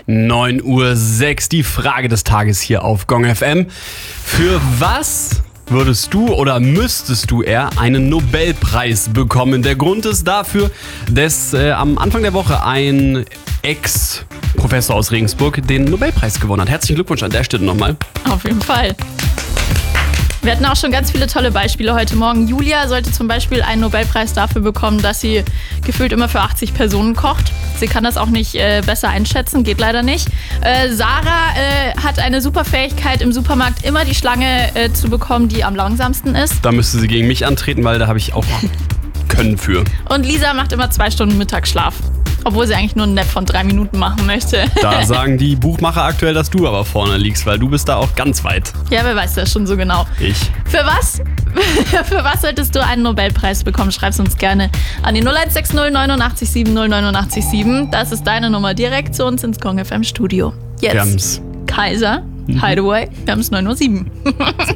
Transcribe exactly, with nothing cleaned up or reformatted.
neun Uhr sechs, die Frage des Tages hier auf Gong F M. Für was würdest du oder müsstest du eher einen Nobelpreis bekommen? Der Grund ist dafür, dass äh, am Anfang der Woche ein Ex-Professor aus Regensburg den Nobelpreis gewonnen hat. Herzlichen Glückwunsch an der Stelle nochmal. Auf jeden Fall. Wir hatten auch schon ganz viele tolle Beispiele heute Morgen. Julia sollte zum Beispiel einen Nobelpreis dafür bekommen, dass sie gefühlt immer für achtzig Personen kocht. Sie kann das auch nicht äh, besser einschätzen, geht leider nicht. Äh, Sarah äh, hat eine super Fähigkeit, im Supermarkt immer die Schlange äh, zu bekommen, die am langsamsten ist. Da müsste sie gegen mich antreten, weil da habe ich auch Können für. Und Lisa macht immer zwei Stunden Mittagsschlaf. Obwohl sie eigentlich nur ein Nap von drei Minuten machen möchte. Da sagen die Buchmacher aktuell, dass du aber vorne liegst, weil du bist da auch ganz weit. Ja, wer weiß das schon so genau. Ich. Für was? Für was solltest du einen Nobelpreis bekommen? Schreib's uns gerne an die null eins sechs null neun acht sieben null neun acht sieben. Das ist deine Nummer direkt zu uns ins Gong F M Studio. Jetzt Wir haben's. Kaiser, Hideaway, wir haben es neun Uhr sieben.